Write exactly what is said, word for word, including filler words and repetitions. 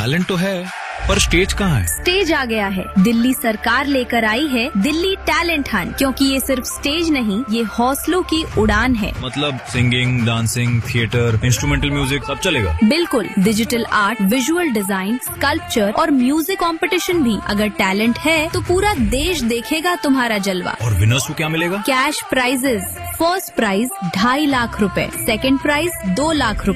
Talent तो है, पर स्टेज कहाँ है? स्टेज आ गया है। दिल्ली सरकार लेकर आई है दिल्ली टैलेंट हंट, क्योंकि ये सिर्फ स्टेज नहीं, ये हौसलों की उड़ान है। मतलब singing, dancing, theatre, instrumental music सब चलेगा? बिल्कुल, digital art, visual design, sculpture और म्यूजिक कंपटीशन भी। अगर टैलेंट है तो पूरा देश देखेगा तुम्हारा जलवा। और विनर्स को क्या मिलेगा? Cash prices. फर्स्ट प्राइज ढाई लाख रुपए, सेकंड प्राइज दो लाख रुपए।